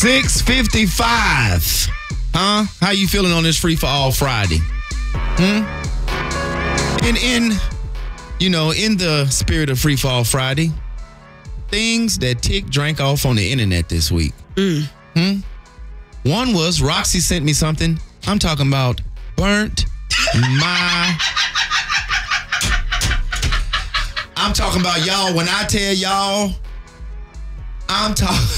6:55. Huh? How you feeling on this Free for All Friday? And in the spirit of Free for All Friday, things that Tick drank off on the internet this week. One was Roxy sent me something. I'm talking about burnt my. I'm talking about y'all. When I tell y'all, I'm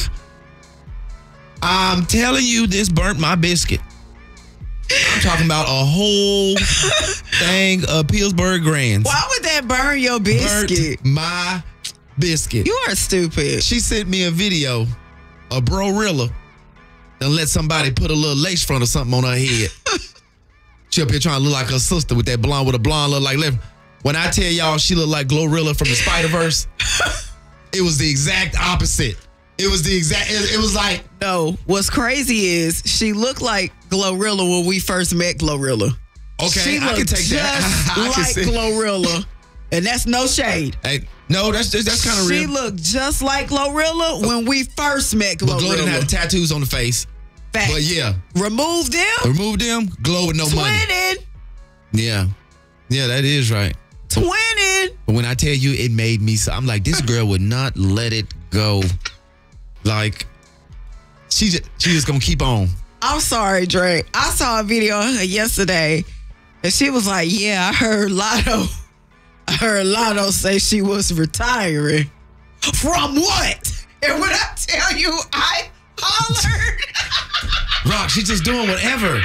telling you, this burnt my biscuit. I'm talking about a whole thing of Pillsbury Grands. Why would that burn your biscuit? Burnt my biscuit. You are stupid. She sent me a video of Brorilla and let somebody put a little lace front or something on her head. She up here trying to look like her sister with that blonde, with a blonde look like left. When I tell y'all she looked like Glorilla from the Spider-Verse, it was the exact opposite. It was like... No, what's crazy is she looked like Glorilla when we first met Glorilla. Okay, she I can take that. Just like Glorilla. And that's no shade. Hey, no, that's kind of real. She looked just like Glorilla when we first met Glorilla. But Glow didn't have the tattoos on the face. Fact. But yeah. Remove them. Glow with no money. Twinning. Yeah. Yeah, that is right. Twinning. But when I tell you, it made me so, I'm like, this girl would not let it go. Like, she just gonna keep on. I'm sorry, Drake. I saw a video of her yesterday, and she was like, yeah, I heard Lotto say she was retiring. From what? And when I tell you, I hollered. Rock, she's just doing whatever.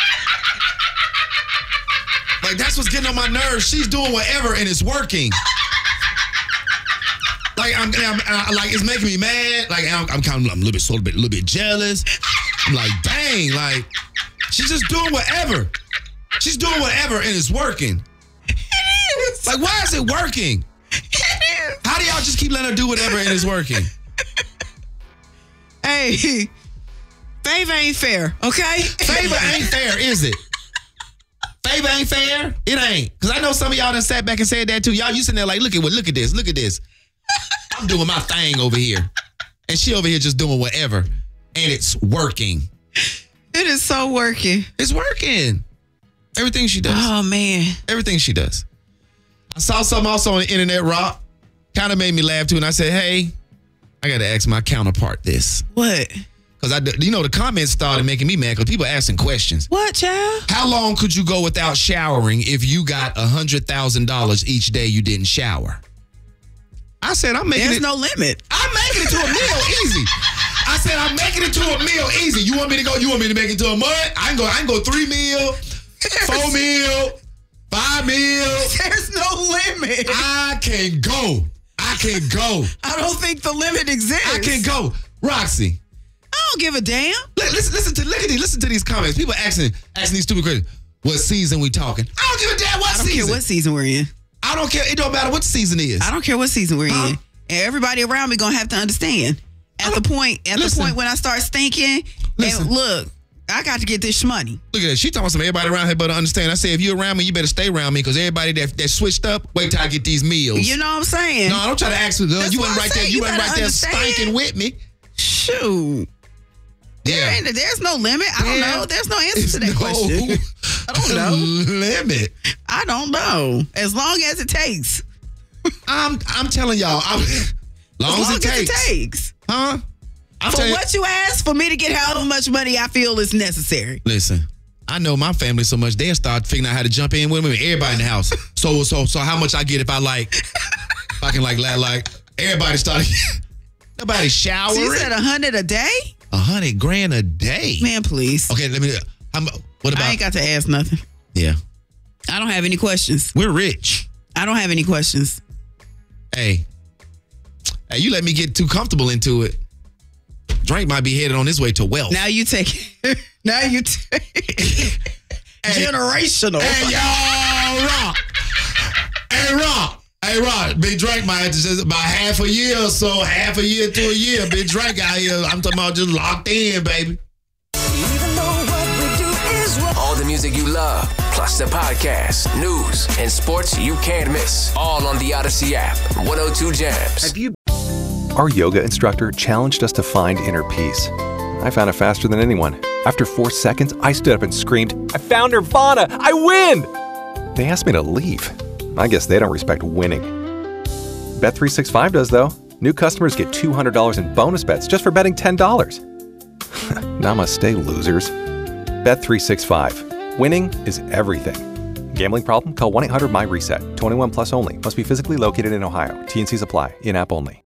Like, that's what's getting on my nerves. She's doing whatever, and it's working. Like, I'm like, it's making me mad. Like, I'm a little bit jealous. I'm like, dang, like, she's just doing whatever. She's doing whatever, and it's working. It is. Like, why is it working? It is. How do y'all just keep letting her do whatever, and it's working? Hey, favor ain't fair, okay? Favor ain't fair, is it? Favor ain't fair? It ain't. Because I know some of y'all done sat back and said that too. Y'all, you sitting there like, look at this. I'm doing my thing over here. And she over here just doing whatever. And it's working. It is so working. It's working. Everything she does. Oh, man. Everything she does. I saw something also on the internet, Rock. Kind of made me laugh too. And I said, hey, I got to ask my counterpart this. What? Because, the comments started making me mad because people asking questions. What, child? How long could you go without showering if you got $100,000 each day you didn't shower? I said, There's no limit. I'm making it to a meal easy. I said, I'm making it to a meal easy. You want me to go? You want me to make it to a month? I can go 3 meal, 4 meal, 5 meal. There's no limit. I can go. I don't think the limit exists. I can go. Roxy. I don't give a damn. Listen to these comments. People asking these stupid questions. What season we talking? I don't give a damn what season. I don't care what season we're in. I don't care. It don't matter what the season is. I don't care what season we're in. And everybody around me gonna have to understand. At the point when I start stinking, and look, I got to get this shmoney. Look at that. She talking about everybody around here better understand. I say, if you're around me, you better stay around me because everybody that switched up, wait till I get these meals. You know what I'm saying? No, I don't try to ask you. You wasn't right there. You wasn't right there stinking with me. Shoot. Yeah. There's no limit. I don't know. There's no answer to that question. I don't know. Limit. I don't know. As long as it takes. I'm telling y'all. Long as it takes. Huh? For what you ask, for me to get however much money I feel is necessary. Listen, I know my family so much, they'll start figuring out how to jump in with me. Everybody in the house. So how much I get if I can everybody start. Nobody showering. So you said 100 a day? $100,000 a day. Man, please. Okay, what about? I ain't got to ask nothing. Yeah. I don't have any questions. We're rich. I don't have any questions. Hey, you let me get too comfortable into it. Drake might be headed on his way to wealth. Now you take generational. Hey, y'all, Rock. Hey, Rock. Big Drake might have to just about half a year or so, half a year to a year. Big Drake out here, I'm talking about just locked in, baby. Even though what we do is wrong. All the music you love, plus the podcast, news, and sports you can't miss. All on the Odyssey app. 102 Jams. Our yoga instructor challenged us to find inner peace. I found it faster than anyone. After 4 seconds, I stood up and screamed, "I found Nirvana! I win!" They asked me to leave. I guess they don't respect winning. Bet365 does, though. New customers get $200 in bonus bets just for betting $10. Namaste, losers. Bet365. Winning is everything. Gambling problem? Call 1-800-MY-RESET. 21 plus only. Must be physically located in Ohio. T&Cs apply. In-app only.